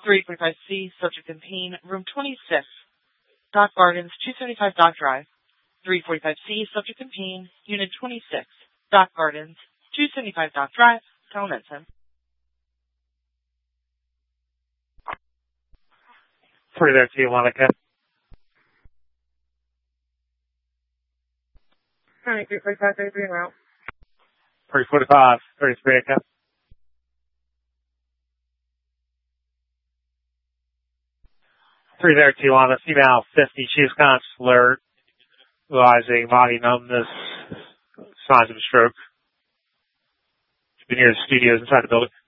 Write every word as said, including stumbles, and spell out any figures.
three forty-five C, subject in pain, room twenty-six, Dock Gardens, two seventy-five Dock Drive. three forty-five C, subject in pain, unit twenty-six, Dock Gardens, two seventy-five Dock Drive, Townsend. Three there, Tijuana, Ken. Alright, three forty-five, thirty-three en route. three forty-five, thirty-three, Ken. Three there, Tijuana, female fifty, she is conscious, alert, realizing body numbness, signs of a stroke. She's been near the studios inside the building.